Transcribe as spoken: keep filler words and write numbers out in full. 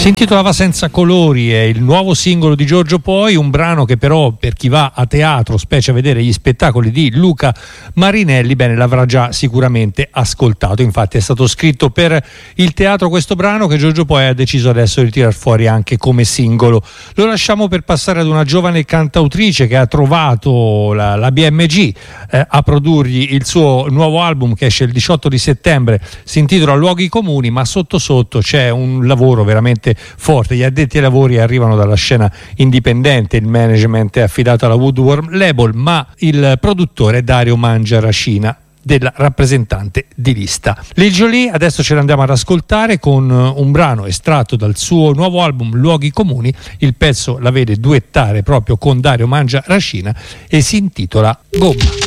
Si intitolava Senza colori, è il nuovo singolo di Giorgio Poi, un brano che però per chi va a teatro, specie a vedere gli spettacoli di Luca Marinelli, bene, l'avrà già sicuramente ascoltato. Infatti è stato scritto per il teatro questo brano che Giorgio Poi ha deciso adesso di tirar fuori anche come singolo. Lo lasciamo per passare ad una giovane cantautrice che ha trovato la, la B M G eh, a produrgli il suo nuovo album che esce il diciotto di settembre, si intitola Luoghi Comuni, ma sotto sotto c'è un lavoro veramente forte. Gli addetti ai lavori arrivano dalla scena indipendente, il management è affidato alla Woodworm Label, ma il produttore è Dario Mangiaracina, della rappresentante di lista. Lil Jolie adesso ce l'andiamo ad ascoltare con un brano estratto dal suo nuovo album Luoghi Comuni. Il pezzo la vede duettare proprio con Dario Mangiaracina e si intitola Gomma.